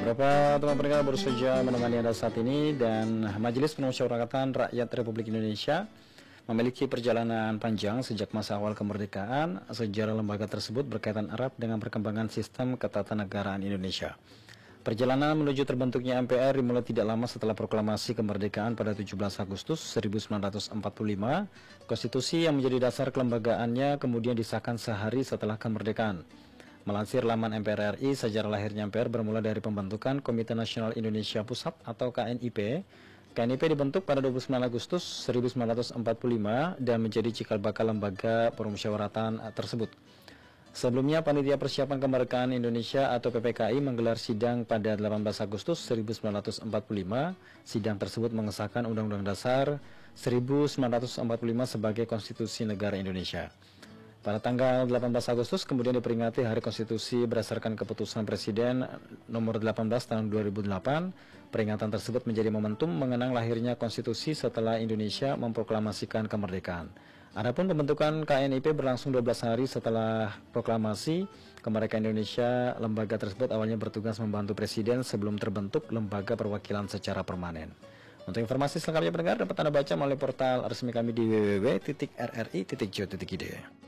Bapak teman pendengar, baru saja menemani Anda saat ini, dan Majelis Permusyawaratan Rakyat Republik Indonesia memiliki perjalanan panjang sejak masa awal kemerdekaan. Sejarah lembaga tersebut berkaitan erat dengan perkembangan sistem ketatanegaraan Indonesia. Perjalanan menuju terbentuknya MPR dimulai tidak lama setelah proklamasi kemerdekaan pada 17 Agustus 1945. Konstitusi yang menjadi dasar kelembagaannya kemudian disahkan sehari setelah kemerdekaan. Melansir laman MPR RI, sejarah lahirnya MPR bermula dari pembentukan Komite Nasional Indonesia Pusat atau KNIP. KNIP dibentuk pada 29 Agustus 1945 dan menjadi cikal bakal lembaga permusyawaratan tersebut. Sebelumnya, Panitia Persiapan Kemerdekaan Indonesia atau PPKI menggelar sidang pada 18 Agustus 1945. Sidang tersebut mengesahkan Undang-Undang Dasar 1945 sebagai Konstitusi Negara Indonesia. Pada tanggal 18 Agustus kemudian diperingati Hari Konstitusi berdasarkan keputusan Presiden nomor 18 tahun 2008. Peringatan tersebut menjadi momentum mengenang lahirnya konstitusi setelah Indonesia memproklamasikan kemerdekaan. Adapun pembentukan KNIP berlangsung 12 hari setelah proklamasi kemerdekaan Indonesia. Lembaga tersebut awalnya bertugas membantu Presiden sebelum terbentuk lembaga perwakilan secara permanen. Untuk informasi selengkapnya pendengar dapat Anda baca melalui portal resmi kami di www.rri.co.id.